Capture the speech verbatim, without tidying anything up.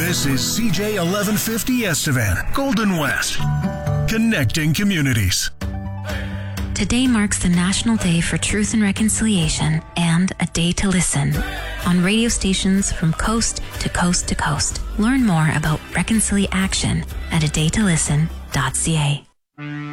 This is C J eleven fifty Estevan, Golden West, connecting communities. Today marks the National Day for Truth and Reconciliation and A Day to Listen on radio stations from coast to coast to coast. Learn more about Reconciliation at a day to listen dot c a.